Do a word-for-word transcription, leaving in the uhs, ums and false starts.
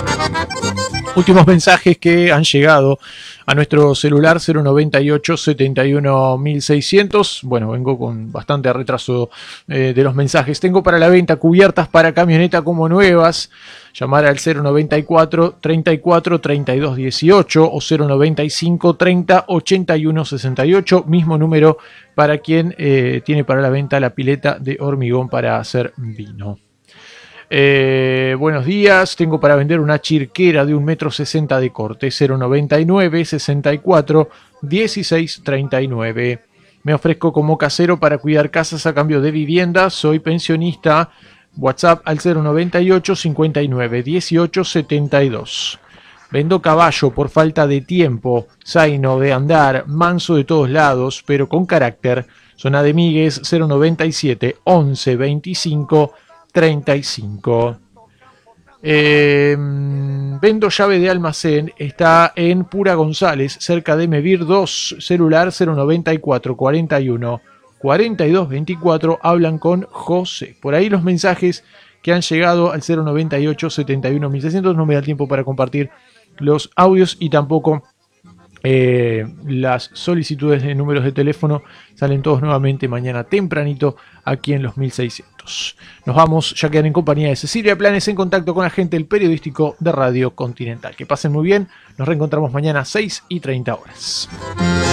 Últimos mensajes que han llegado a nuestro celular cero noventa y ocho, setenta y uno mil seiscientos. Bueno, vengo con bastante retraso eh, de los mensajes. Tengo para la venta cubiertas para camioneta como nuevas. Llamar al cero noventa y cuatro, treinta y cuatro, treinta y dos dieciocho o cero noventa y cinco, treinta, ochenta y uno sesenta y ocho. Mismo número para quien eh, tiene para la venta la pileta de hormigón para hacer vino. Eh, buenos días, tengo para vender una chirquera de un metro sesenta de corte, cero noventa y nueve, sesenta y cuatro, dieciséis treinta y nueve. Me ofrezco como casero para cuidar casas a cambio de vivienda, soy pensionista. WhatsApp al cero noventa y ocho, cincuenta y nueve, dieciocho setenta y dos. Vendo caballo por falta de tiempo, zaino de andar, manso de todos lados, pero con carácter. Zona de Migues cero noventa y siete, once, veinticinco, treinta y cinco. Eh, vendo llave de almacén, está en Pura González, cerca de Mevir dos, celular cero noventa y cuatro, cuarenta y uno, cuarenta y dos veinticuatro. Hablan con José. Por ahí los mensajes que han llegado al cero noventa y ocho, setenta y uno mil seiscientos. No me da tiempo para compartir los audios y tampoco Eh, las solicitudes de números de teléfono. Salen todos nuevamente mañana tempranito aquí en los mil seiscientos. Nos vamos, ya quedan en compañía de Cecilia Planes, en contacto con la gente del periodístico de Radio Continental. Que pasen muy bien, nos reencontramos mañana a seis y treinta horas.